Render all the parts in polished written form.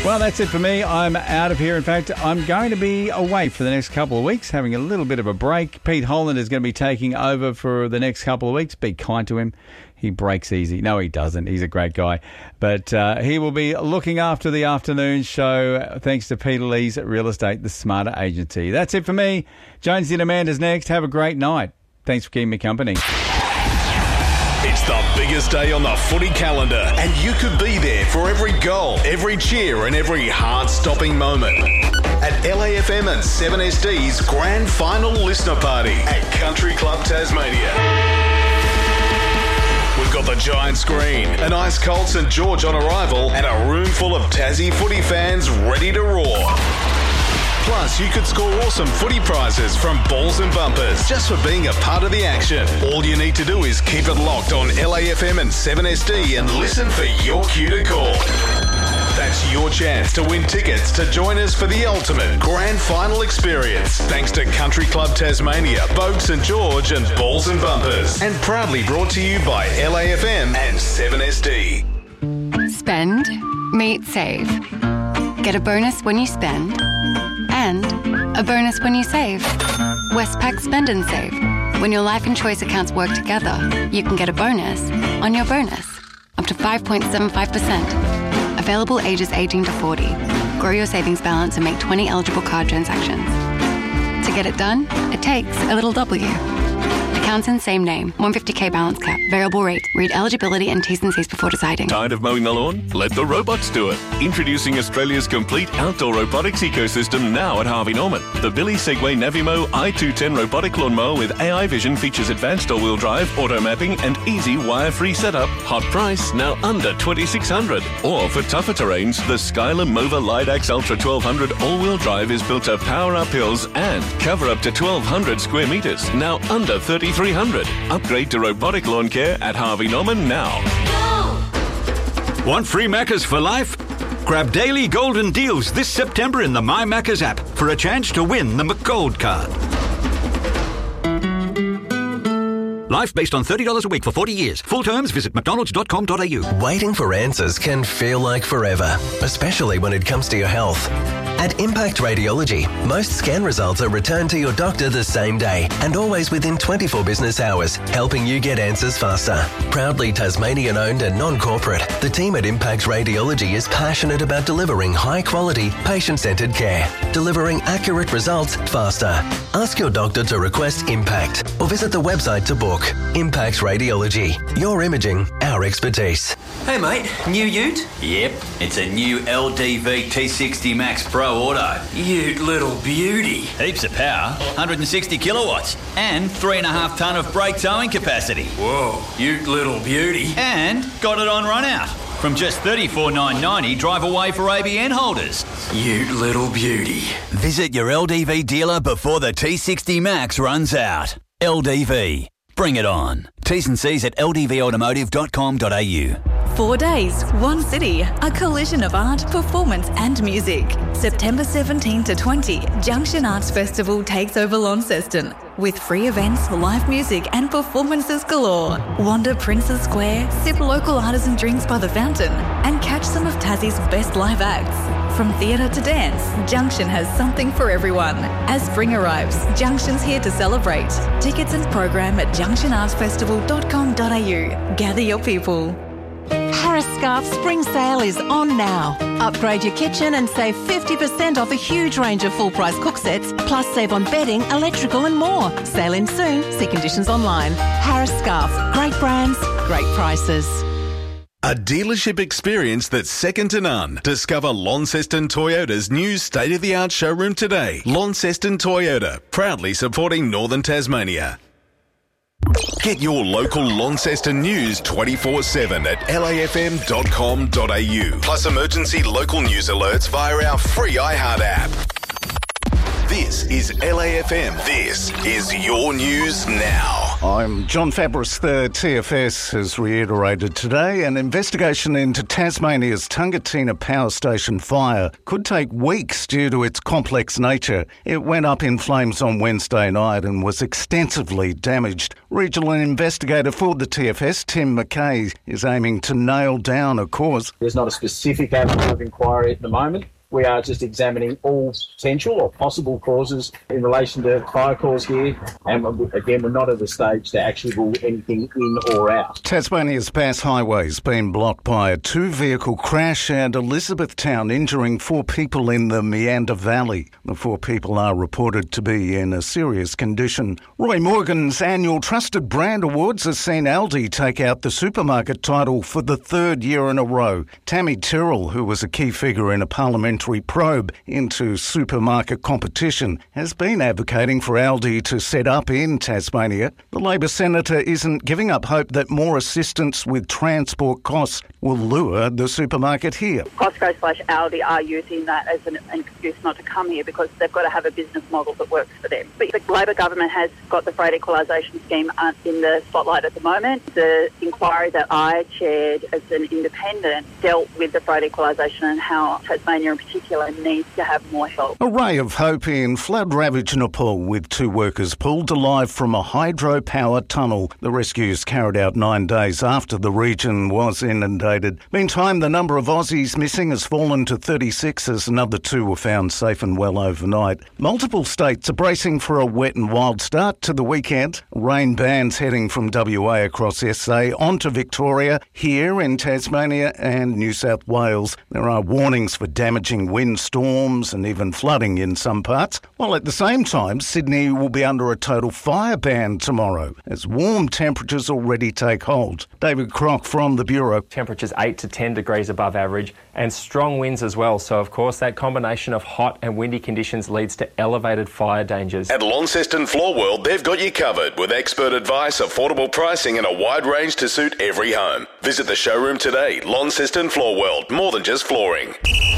Well, that's it for me. I'm out of here. In fact, I'm going to be away for the next couple of weeks, having a little bit of a break. Pete Holland is going to be taking over for the next couple of weeks. Be kind to him. He breaks easy. No, he doesn't. He's a great guy. But he will be looking after the afternoon show thanks to Peter Lee's Real Estate, the Smarter Agency. That's it for me. Jonesy and Amanda's next. Have a great night. Thanks for keeping me company. It's the biggest day on the footy calendar, and you could be there for every goal, every cheer, and every heart-stopping moment. At LAFM and 7SD's Grand Final Listener Party at Country Club Tasmania. We've got the giant screen, an ice-cold St George on arrival, and a room full of Tassie footy fans ready to roar. Plus, you could score awesome footy prizes from Balls and Bumpers just for being a part of the action. All you need to do is keep it locked on LAFM and 7SD and listen for your cue to call. That's your chance to win tickets to join us for the ultimate grand final experience. Thanks to Country Club Tasmania, Bogue St George and Balls and Bumpers. And proudly brought to you by LAFM and 7SD. Spend, meet, save. Get a bonus when you spend. And a bonus when you save. Westpac Spend and Save. When your life and choice accounts work together, you can get a bonus on your bonus. Up to 5.75%. Available ages 18 to 40. Grow your savings balance and make 20 eligible card transactions. To get it done, it takes a little W. Accounts in same name. 150k balance cap. Variable rate. Read eligibility and T's and C's before deciding. Tired of mowing the lawn? Let the robots do it. Introducing Australia's complete outdoor robotics ecosystem now at Harvey Norman. The Billy Segway Navimo i210 robotic lawnmower with AI vision features advanced all-wheel drive, auto mapping and easy wire-free setup. Hot price, now under $2,600. Or for tougher terrains, the Skyler Mova Lidax Ultra 1200 all-wheel drive is built to power up hills and cover up to 1,200 square metres. Now under $3,300. Upgrade to robotic lawn care at Harvey Norman now. Want free Maccas for life? Grab daily golden deals this September in the My Maccas app for a chance to win the McGold card. Life based on $30 a week for 40 years. Full terms, visit mcdonalds.com.au. Waiting for answers can feel like forever, especially when it comes to your health. At Impact Radiology, most scan results are returned to your doctor the same day and always within 24 business hours, helping you get answers faster. Proudly Tasmanian-owned and non-corporate, the team at Impact Radiology is passionate about delivering high-quality, patient-centred care, delivering accurate results faster. Ask your doctor to request Impact or visit the website to book. Impact Radiology. Your imaging, our expertise. Hey mate, new ute? Yep, it's a new LDV T60 Max Pro Auto. Ute little beauty. Heaps of power, 160 kilowatts, and 3.5 tonne of brake towing capacity. Whoa, ute little beauty. And got it on run out. From just $34,990 drive away for ABN holders. Ute little beauty. Visit your LDV dealer before the T60 Max runs out. LDV. Bring it on. T's and C's at ldvautomotive.com.au. 4 days, one city, a collision of art, performance and music. September 17 to 20, Junction Arts Festival takes over Launceston. With free events, live music and performances galore. Wander Princes Square, sip local artisan drinks by the fountain and catch some of Tassie's best live acts. From theatre to dance, Junction has something for everyone. As spring arrives, Junction's here to celebrate. Tickets and program at junctionartsfestival.com.au. Gather your people. Harris Scarf Spring Sale is on now. Upgrade your kitchen and save 50% off a huge range of full-price cook sets, plus save on bedding, electrical and more. Sale in soon. See conditions online. Harris Scarf. Great brands, great prices. A dealership experience that's second to none. Discover Launceston Toyota's new state-of-the-art showroom today. Launceston Toyota, proudly supporting Northern Tasmania. Get your local Launceston news 24/7 at lafm.com.au. Plus emergency local news alerts via our free iHeart app. This is LAFM. This is your news now. I'm John Fabris. The TFS has reiterated today an investigation into Tasmania's Tungatina Power Station fire could take weeks due to its complex nature. It went up in flames on Wednesday night and was extensively damaged. Regional investigator for the TFS, Tim McKay, is aiming to nail down a cause. There's not a specific avenue of inquiry at the moment. We are just examining all potential or possible causes in relation to fire cause here. And again, we're not at the stage to actually rule anything in or out. Tasmania's Bass Highway's been blocked by a two-vehicle crash at Elizabethtown, injuring 4 people in the Meander Valley. The 4 people are reported to be in a serious condition. Roy Morgan's annual Trusted Brand Awards has seen Aldi take out the supermarket title for the 3rd year in a row. Tammy Tyrrell, who was a key figure in a parliamentary probe into supermarket competition, has been advocating for Aldi to set up in Tasmania. The Labor senator isn't giving up hope that more assistance with transport costs will lure the supermarket here. Costco/Aldi are using that as an excuse not to come here because they've got to have a business model that works for them. But the Labor government has got the freight equalisation scheme in the spotlight at the moment. The inquiry that I chaired as an independent dealt with the freight equalisation and how Tasmania in particular needs to have more help. A ray of hope in flood-ravaged Nepal, with 2 workers pulled alive from a hydropower tunnel. The rescues carried out 9 days after the region was inundated. Meantime, the number of Aussies missing has fallen to 36 as another 2 were found safe and well overnight. Multiple states are bracing for a wet and wild start to the weekend. Rain bands heading from WA across SA onto Victoria, here in Tasmania and New South Wales. There are warnings for damaging windstorms and even flooding in some parts, while at the same time Sydney will be under a total fire ban tomorrow as warm temperatures already take hold. David Crock from the Bureau. Temperatures 8 to 10 degrees above average and strong winds as well, so of course that combination of hot and windy conditions leads to elevated fire dangers. At Launceston Floor World, they've got you covered with expert advice, affordable pricing and a wide range to suit every home. Visit the showroom today. Launceston Floor World, more than just flooring.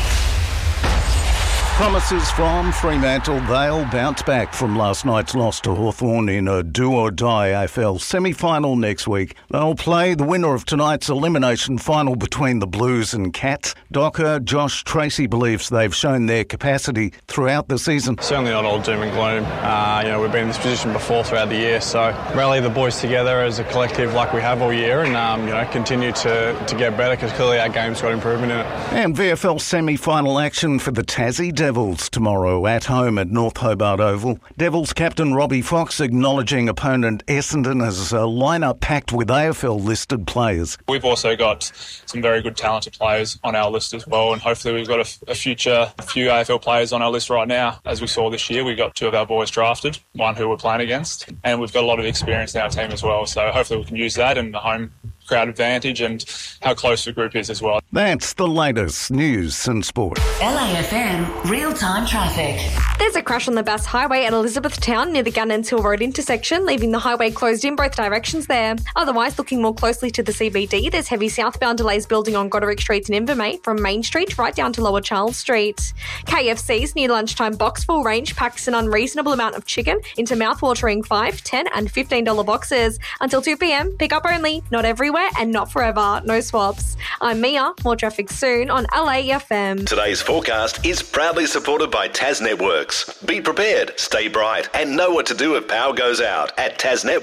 Promises from Fremantle. They'll bounce back from last night's loss to Hawthorn in a do-or-die AFL semi-final next week. They'll play the winner of tonight's elimination final between the Blues and Cats. Docker Josh Tracy believes they've shown their capacity throughout the season. Certainly not all doom and gloom. We've been in this position before throughout the year, so rally the boys together as a collective like we have all year and continue to get better because clearly our game's got improvement in it. And VFL semi-final action for the Tassie Devils tomorrow at home at North Hobart Oval. Devils captain Robbie Fox acknowledging opponent Essendon as a lineup packed with AFL-listed players. We've also got some very good talented players on our list as well, and hopefully we've got a few AFL players on our list right now. As we saw this year, we got 2 of our boys drafted, one who we're playing against, and we've got a lot of experience in our team as well, so hopefully we can use that and the home crowd advantage and how close the group is as well. That's the latest news and sport. LAFM real-time traffic. There's a crash on the Bass Highway at Elizabethtown near the Gunnans Hill Road intersection, leaving the highway closed in both directions there. Otherwise, looking more closely to the CBD, there's heavy southbound delays building on Goderic Street in Invermay from Main Street right down to Lower Charles Street. KFC's near lunchtime box-full range packs an unreasonable amount of chicken into mouth-watering $5, $10 and $15 boxes. Until 2 p.m, pick up only, not everywhere and not forever, no swaps. I'm Mia, more traffic soon on LAFM. Today's forecast is proudly supported by Tas Networks. Be prepared, stay bright and know what to do if power goes out at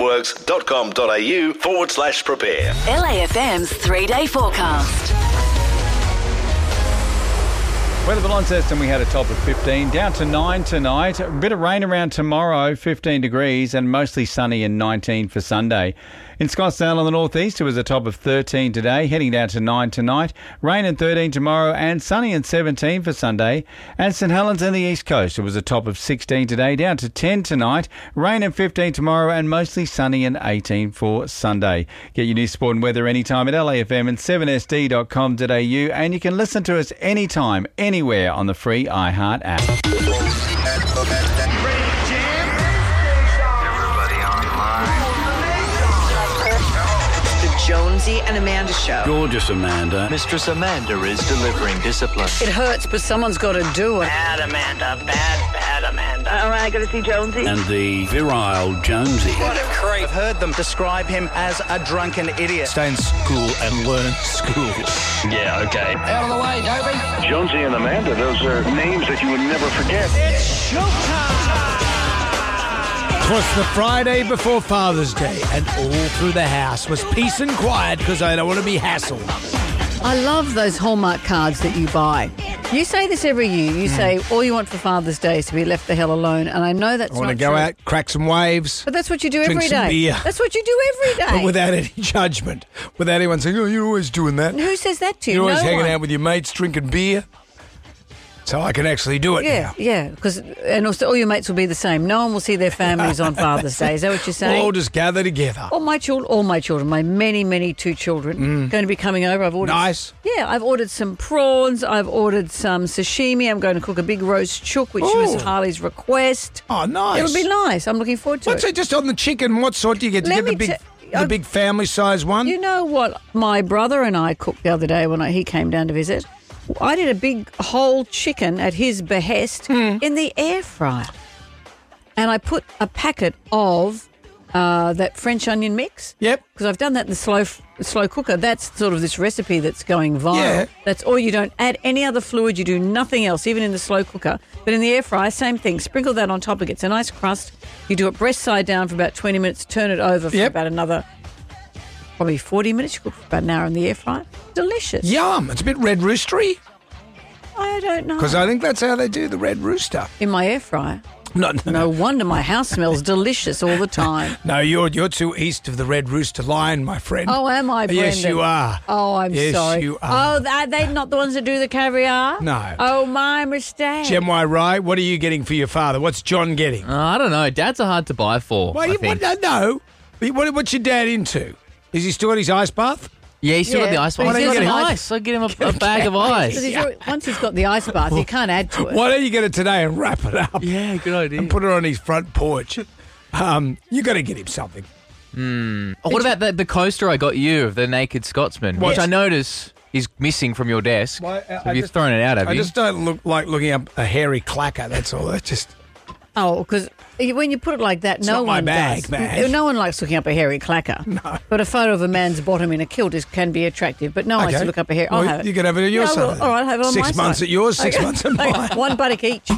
tasnetworks.com.au/prepare. LAFM's 3-day forecast. Weather for Launceston, we had a top of 15, down to 9 tonight. A bit of rain around tomorrow, 15 degrees, and mostly sunny and 19 for Sunday. In Scottsdale on the northeast, it was a top of 13 today, heading down to 9 tonight. Rain and 13 tomorrow, and sunny and 17 for Sunday. And St Helens and the east coast, it was a top of 16 today, down to 10 tonight. Rain and 15 tomorrow, and mostly sunny and 18 for Sunday. Get your news, sport and weather anytime at LAFM and 7sd.com.au, and you can listen to us anytime, anywhere on the free iHeart app. Jonesy and Amanda Show. Gorgeous Amanda. Mistress Amanda is delivering discipline. It hurts, but someone's got to do it. Bad Amanda, bad Amanda. I got to see Jonesy. And the virile Jonesy. What a creep. I've heard them describe him as a drunken idiot. Stay in school and learn school. Yeah, okay. Out of the way, Dopey. Jonesy and Amanda, those are names that you would never forget. It's showtime! 'Twas the Friday before Father's Day, and all through the house was peace and quiet because I don't want to be hassled. I love those Hallmark cards that you buy. You say this every year. You say all you want for Father's Day is to be left the hell alone, and I know that's I want not to go true. out, crack some waves. But that's what you do drink every some day. beer. That's what you do every day. But without any judgment. Without anyone saying, oh, you're always doing that. Who says that to you? You're always No hanging one. out with your mates, drinking beer. So I can actually do it now. Yeah, and also all your mates will be the same. No one will see their families on Father's Day. Is that what you're saying? We'll all just gather together. All my children, my many 2 children, going to be coming over. I've ordered. Nice. Yeah, I've ordered some prawns. I've ordered some sashimi. I'm going to cook a big roast chook, which was Harley's request. Oh, nice. It'll be nice. I'm looking forward to What's it just on the chicken? What sort do you get? Do you get the big family size one? You know what my brother and I cooked the other day when he came down to visit? I did a big whole chicken at his behest in the air fryer. And I put a packet of that French onion mix. Yep. Because I've done that in the slow cooker. That's sort of this recipe that's going viral. Yeah. That's all. You don't add any other fluid. You do nothing else, even in the slow cooker. But in the air fryer, same thing. Sprinkle that on top. It gets a nice crust. You do it breast side down for about 20 minutes. Turn it over for about another probably 40 minutes. You cook for about an hour in the air fryer. Delicious. Yum. It's a bit red roostery. I don't know. Because I think that's how they do the red rooster. In my air fryer. No wonder my house smells delicious all the time. No, you're too east of the red rooster line, my friend. Oh, am I, Brendan? Yes, you are. Oh, I'm yes, sorry. Yes, you are. Oh, are they not the ones that do the caviar? No. Oh, my mistake. Gem Y Rye, what are you getting for your father? What's John getting? I don't know. Dads are hard to buy for. What's your dad into? Is he still at his ice bath? Yeah, he's still got the ice bath. Why don't you get ice? I get him a bag of ice. Once he's got the ice bath, he can't add to it. Why don't you get it today and wrap it up? Yeah, good idea. And put it on his front porch. You got to get him something. What about the coaster I got you of the Naked Scotsman, which I notice is missing from your desk? Have you thrown it out, have you? I just don't look like looking up a hairy clacker, that's all. That's just... Oh, because when you put it like that, It's no not my one bag, does. man. No one likes looking up a hairy clacker. No. But a photo of a man's bottom in a kilt can be attractive. But no one likes to look up a hairy. I'll Well, have it. you can have it on your side. All right, I'll have it on my side. 6 months at yours, 6 Okay. months at Okay, mine. one buttock each.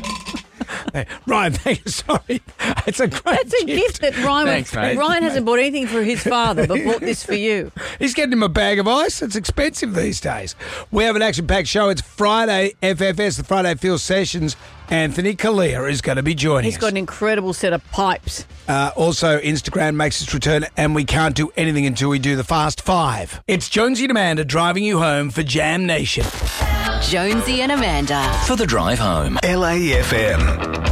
Ryan, thank you. Sorry. It's a great That's a gift that Ryan. Thanks, mate. Ryan hasn't bought anything for his father, but bought this for you. He's getting him a bag of ice. It's expensive these days. We have an action-packed show. It's Friday FFS, the Friday Field Sessions. Anthony Kalia is going to be joining He's got an incredible set of pipes. Also, Instagram makes its return, and we can't do anything until we do the Fast Five. It's Jonesy and Amanda driving you home for Jam Nation. Jonesy and Amanda. For the drive home. LAFM.